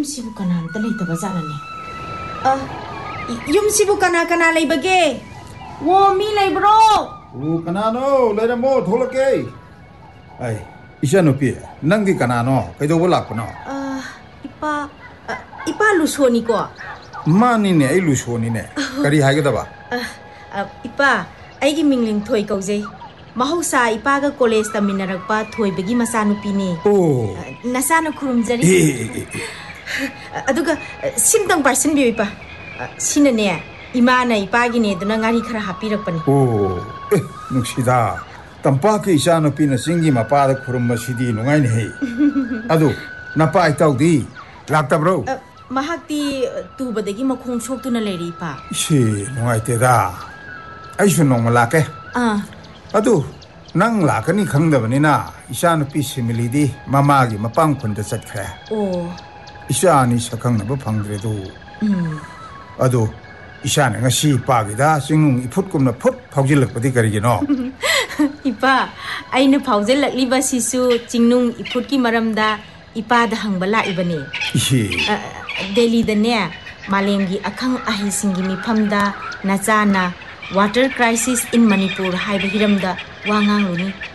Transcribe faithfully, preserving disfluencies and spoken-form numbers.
yumsibu kana amta leitaba zarane a yumsibu kana kana leibage wo mi leibro o kana no leiramo tholake ai ishanupi nangi kana no kaidobo lakno a ipa ipa lusoni ko mani ne ai lusoni ne kari haigedaba ipa aigi mingling thoi kaujei mahausa ipaga college taminarakpa thoibagi masanupi ne oh nasana khurumjari aduga simtang person bi ipa sina ne imana ipagi ne duna ngari khara hapirakpani oh nuksida tampa ke ishanupi na singi mapada khurumma sidi nungai ne adu napa itaudi laktabro mahakti tubadagi makhong soktuna leri pa si nungai te da aishu nong lake ah adu nang lakani khangdabani na ishanupi similidi mamagi mapang khunda chatkhre oh ishani sakhang na phangdre du um adu ishana ngasi pagida singung ifut kumna phut phaujilakpadi karigino ipa aina phaujilakli ba sisu chingnung ifut ki maramda ipa da hangbala ibane ihi delhi da ne malemgi akhang ahi singi mifamda nachana water crisis in manipur haiba hiramda wangang runi